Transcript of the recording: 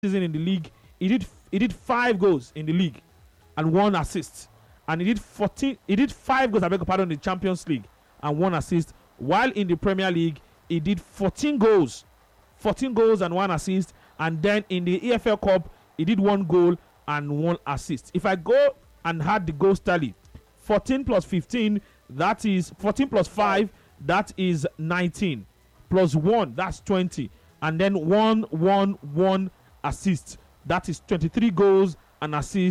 season in the league, he did 5 goals in the league and 1 assist. And he did 5 goals, I beg your pardon, in the Champions League and 1 assist. While in the Premier League, he did 14 goals and 1 assist. And then in the EFL Cup, he did 1 goal and 1 assist. If I go and add the goals tally, 14 plus 15, that is 14 plus 5, that is 19. Plus 1, that's 20. And then 1 assist. That is 23 goals and assists